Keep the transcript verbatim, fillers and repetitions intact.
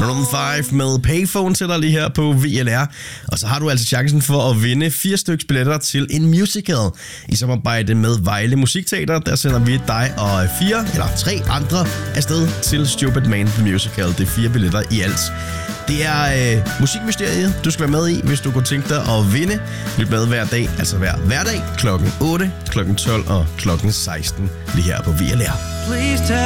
Maroon fem med Payphone til dig lige her på V L R. Og så har du altså chancen for at vinde fire stykker billetter til en musical i samarbejde med Vejle Musikteater. Der sender vi dig og fire eller tre andre afsted til Stupid Man The Musical. Det er fire billetter i alt. Det er øh, musikmysteriet, du skal være med i, hvis du kunne tænke dig at vinde. Lyt med hver dag, altså hver hverdag, klokken otte, klokken tolv og klokken seksten, lige her på V L R.